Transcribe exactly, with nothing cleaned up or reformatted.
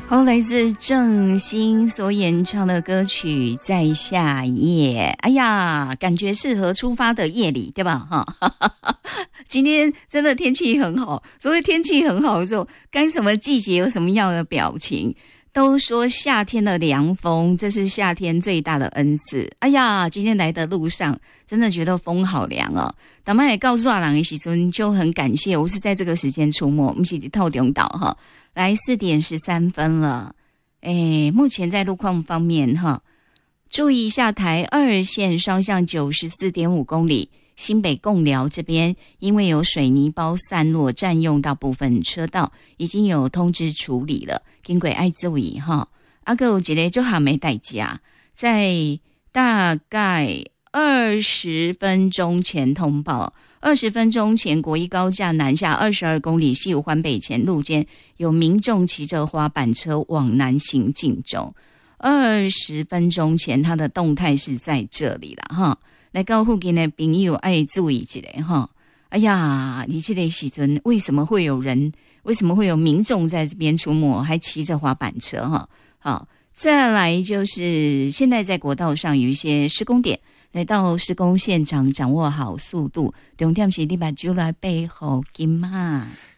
好，来自郑兴所演唱的歌曲《在夏夜》。哎呀，感觉适合出发的夜里，对吧？哈，今天真的天气很好。所谓天气很好的时候，该什么季节有什么样的表情？都说夏天的凉风，这是夏天最大的恩赐。哎呀，今天来的路上真的觉得风好凉哦。当然也告诉阿郎的时阵就很感谢，我是在这个时间出没，不是透中岛哈。来四点十三分了，诶，目前在路况方面哈，注意一下台二线双向九十四点五公里。新北贡寮这边因为有水泥包散落占用到部分车道，已经有通知处理了，经过爱注意哈。啊还有一个就还没代价，在大概二十分钟前通报，二十分钟前国一高架南下二十二公里西五环北前路间有民众骑着滑板车往南行进中。二十分钟前他的动态是在这里了哈。来到附近的朋友爱注意一下哈！哎呀，你这个时阵为什么会有人？为什么会有民众在这边出没，还骑着滑板车哈？好，再来就是现在在国道上有一些施工点，来到施工现场，掌握好速度。重点是你把酒来背后金嘛。